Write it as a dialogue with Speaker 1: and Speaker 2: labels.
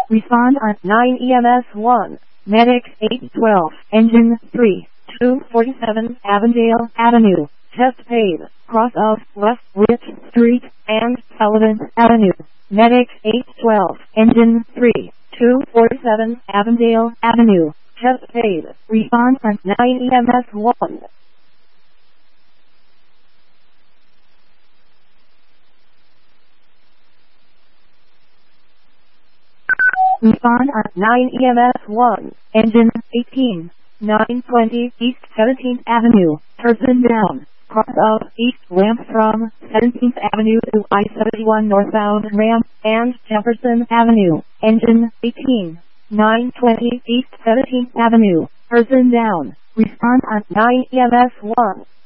Speaker 1: Respond on 9 EMS 1. Medic 812. Engine 3. 247 Avondale Avenue. Chest pain. Cross of West Rich Street and Sullivan Avenue. Medic 812. Engine 3. 247 Avondale Avenue. Chest pain. Respond on 9 EMS 1. Respond on 9 EMS 1. Engine 18. 920 East 17th Avenue. Person down. Cross of East ramp from 17th Avenue to I-71 northbound ramp and Jefferson Avenue. Engine 18. 920 East 17th Avenue. Person down. Respond on 9 EMS 1.